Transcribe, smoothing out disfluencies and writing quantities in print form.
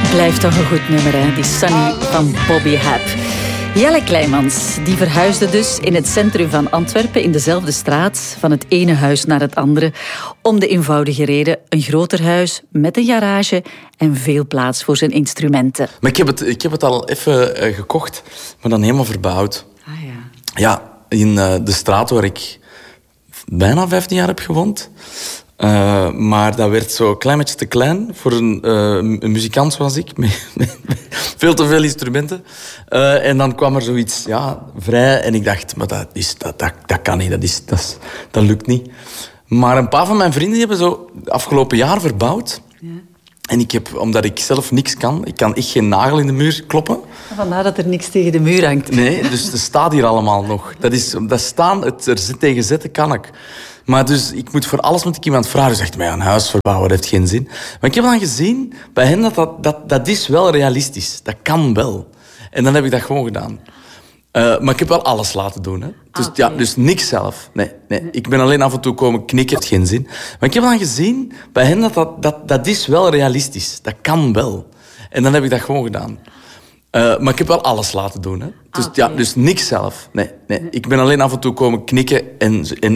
Blijft toch een goed nummer, hè? Die Sunny van Bobby Hap. Jelle Kleimans, die verhuisde dus in het centrum van Antwerpen, in dezelfde straat, van het ene huis naar het andere, om de eenvoudige reden: een groter huis met een garage en veel plaats voor zijn instrumenten. Maar ik heb het al even gekocht, maar dan helemaal verbouwd. Ah ja. Ja, in de straat waar ik bijna 15 jaar heb gewoond. Maar dat werd zo een klein beetje te klein voor een muzikant zoals ik, met veel te veel instrumenten. En dan kwam er zoiets vrij en ik dacht, maar dat kan niet, dat lukt niet. Maar een paar van mijn vrienden hebben zo afgelopen jaar verbouwd. Ja. En omdat ik zelf niks kan, ik kan echt geen nagel in de muur kloppen. Vandaar dat er niks tegen de muur hangt. Nee, dus het staat hier allemaal nog. Er tegen zetten kan ik. Maar dus, voor alles moet ik iemand vragen. Dus zegt mij, een huis verbouwen heeft geen zin. Maar ik heb dan gezien bij hen dat is wel realistisch. Dat kan wel. En dan heb ik dat gewoon gedaan. Maar ik heb wel alles laten doen. Hè. Dus, dus niks zelf. Nee. Ik ben alleen af en toe komen knikken. Het heeft geen zin. Maar ik heb dan gezien bij hen dat is wel realistisch. Dat kan wel. En dan heb ik dat gewoon gedaan. Maar ik heb wel alles laten doen. Hè. Dus, dus niks zelf. Nee. Ik ben alleen af en toe komen knikken en